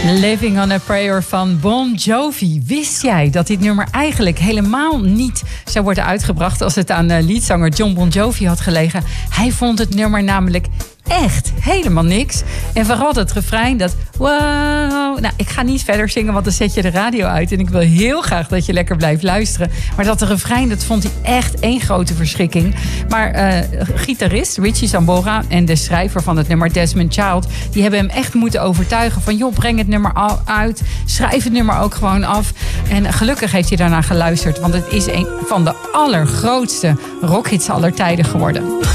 Living on a Prayer van Bon Jovi. Wist jij dat dit nummer eigenlijk helemaal niet zou worden uitgebracht als het aan leadzanger John Bon Jovi had gelegen? Hij vond het nummer namelijk echt helemaal niks. En vooral dat refrein, dat wow. Nou, ik ga niet verder zingen, want dan zet je de radio uit. En ik wil heel graag dat je lekker blijft luisteren. Maar dat refrein, dat vond hij echt één grote verschrikking. Maar gitarist Richie Sambora en de schrijver van het nummer Desmond Child, die hebben hem echt moeten overtuigen van joh, breng het nummer uit. Schrijf het nummer ook gewoon af. En gelukkig heeft hij daarna geluisterd. Want het is een van de allergrootste rockhits aller tijden geworden.